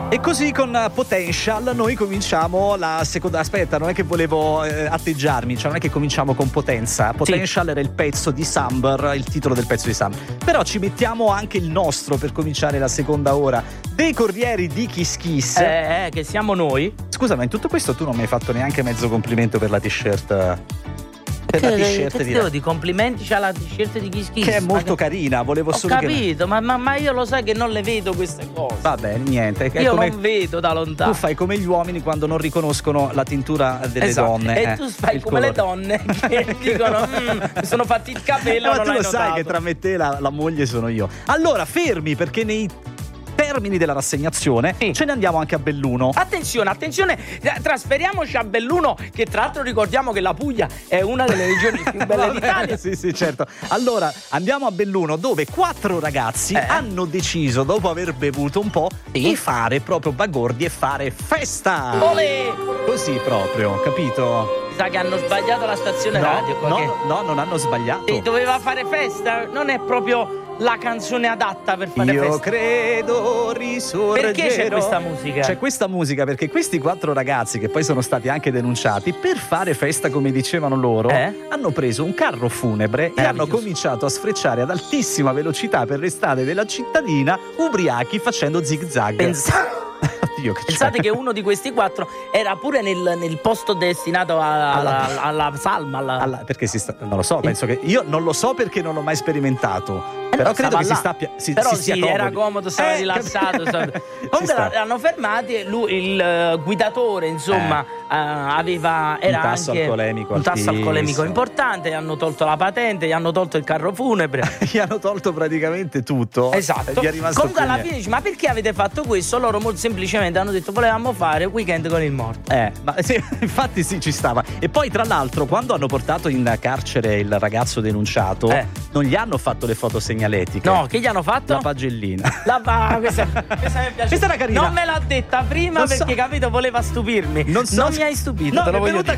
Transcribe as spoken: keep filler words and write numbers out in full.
E così con Potential noi cominciamo la seconda. Aspetta, non è che volevo eh, atteggiarmi, cioè non è che cominciamo con Potenza. Potential sì. Era il pezzo di Samber, il titolo del pezzo di Samber. Però ci mettiamo anche il nostro per cominciare la seconda ora dei Corrieri di Kiss Kiss. Eh, eh, che siamo noi. Scusa, ma in tutto questo tu non mi hai fatto neanche mezzo complimento per la t-shirt. Per la t-shirt che di devo di complimenti c'ha la t-shirt di Kiss Kiss, che è molto che... carina, volevo ho solo capito, che... ma, ma, ma io lo sai che non le vedo queste cose. Vabbè, niente, è io come... non vedo da lontano. Tu fai come gli uomini quando non riconoscono la tintura delle esatto. donne. E eh, tu fai come colore. Le donne che dicono mm, mi sono fatti il capello. Eh, ma non tu lo notato. sai che tra me e te la, la moglie sono io. Allora, fermi, perché nei termini della rassegnazione sì. ce ne andiamo anche a Belluno. Attenzione, attenzione, trasferiamoci a Belluno, che tra l'altro ricordiamo che la Puglia è una delle regioni più belle d'Italia. Sì, sì, certo. Allora, andiamo a Belluno, dove quattro ragazzi eh. hanno deciso, dopo aver bevuto un po', sì. di fare proprio bagordi e fare festa. Olè! Così proprio, capito? Sa che hanno sbagliato la stazione no, radio. No, che... no, non hanno sbagliato. E doveva fare festa, non è proprio la canzone adatta per fare Io festa. Io credo risorgerò. Perché c'è questa musica? C'è questa musica perché questi quattro ragazzi, che poi sono stati anche denunciati, per fare festa come dicevano loro, eh? hanno preso un carro funebre e hanno cominciato a sfrecciare ad altissima velocità per le strade della cittadina, ubriachi, facendo zig zag. Pensa- Dio, che Pensate che uno di questi quattro era pure nel, nel posto destinato a, alla, alla, alla salma. Alla... Alla, perché si sta, non lo so, penso che io non lo so perché non l'ho mai sperimentato. Eh però no, credo che là. si sta si, però si sì, era comodo, stava eh, rilassato. Stava... Comunque l'hanno fermati e lui, il uh, guidatore, insomma, eh. uh, aveva era un tasso anche alcolemico un tasso altissimo. alcolemico importante. Gli hanno tolto la patente, gli hanno tolto il carro funebre, gli hanno tolto praticamente tutto. Esatto. Gli è rimasto Comunque alla niente. fine dici: ma perché avete fatto questo? Loro molto semplicemente hanno detto: volevamo fare Weekend con il morto. Eh, ma sì, infatti sì, ci stava. E poi tra l'altro quando hanno portato in carcere il ragazzo denunciato, eh. non gli hanno fatto le foto segnaletiche. No, che gli hanno fatto? La pagellina. La pa- questa, questa mi piace. Questa era carina. Non me l'ha detta prima non perché so. capito voleva stupirmi. Non, so. non mi hai stupito. No, te lo mi è voglio venuta dire.